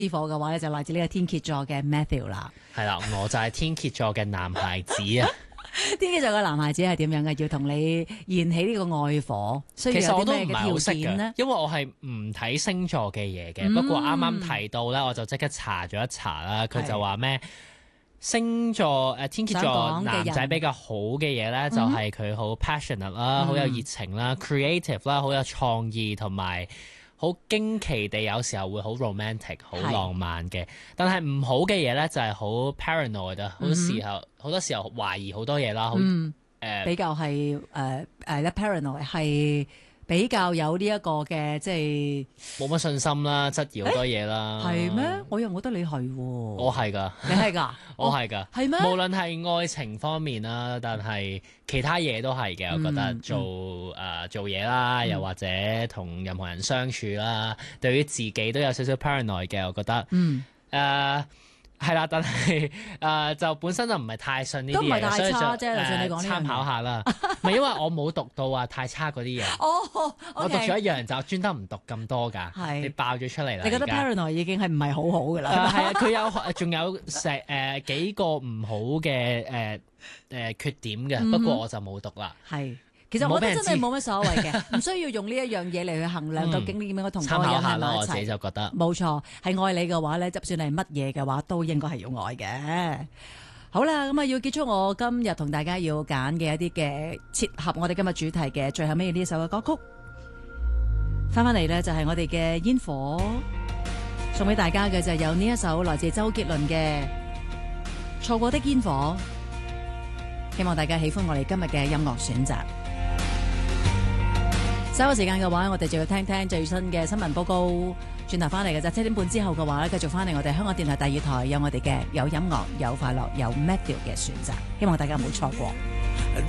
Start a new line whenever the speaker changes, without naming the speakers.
火嘅話咧，就來自呢個天蠍座嘅 Matthew 啦。
係啦，我就係天蠍座嘅男孩子啊。
天蠍座嘅男孩子係點樣嘅？要同你燃起呢個愛火，需
其實
要有啲咩嘅
我都唔係好
條
識嘅
件呢？，
因為我係唔睇星座嘅嘢嘅。
嗯
不過啱啱提到咧，我就即刻查咗一查啦。佢就話咩星座天蠍座
想講嘅人
男仔比較好嘅嘢咧，就係佢好 passionate 啦，好有熱情啦，creative 啦，好有創意同埋。好驚奇地，有時候會好 romantic、好浪漫嘅。但係唔好嘅嘢咧，就係好 paranoid 啊！好多時候懷疑好多嘢啦，
比較係paranoid 係比較有呢一個嘅即
冇乜信心啦，質疑好多嘢啦。
係咩？我又覺得你係喎，
我係㗎，
你係㗎，
我係㗎，
係咩？
無論係愛情方面啦，但係其他嘢都係嘅。我覺得做嘢啦，又或者同任何人相處啦，對於自己都有少少 paranoid 嘅。我覺得係啦，但係就本身就唔係太信呢啲嘢，
都唔係太差啫。就
所以
算你講呢樣嘢
參考下啦。唔係因為我冇讀到話太差嗰啲嘢。
哦，
我讀咗一樣就專登唔讀咁多㗎。
係
你爆咗出嚟啦。
你覺得 paranoid 已經係唔係好好㗎啦？
係啊，佢有仲有幾個唔好嘅缺點嘅，不過我就冇讀啦。
係。其實我覺得真係冇乜所謂嘅，唔需要用呢一樣嘢嚟去衡量究竟你應唔應該同嗰個人喺埋一齊。
我自己就覺得
冇錯，係愛你嘅話咧，就算係乜嘢嘅話，都應該係要愛嘅。好啦，咁啊要結束我今日同大家要揀嘅一啲嘅切合我哋今日主題嘅最後尾呢首嘅歌曲，翻返嚟咧就係我哋嘅煙火，送俾大家嘅就有呢一首來自周杰倫嘅《錯過的煙火》，希望大家喜歡我哋今日嘅音樂選擇。稍後時間嘅話，我哋就要聽聽最新嘅新聞報告。轉頭翻嚟嘅就7點半之後嘅話咧，繼續翻嚟我哋香港電台第二台，有我哋嘅有音樂、有快樂、有 Matthew 嘅選擇，希望大家唔好錯過。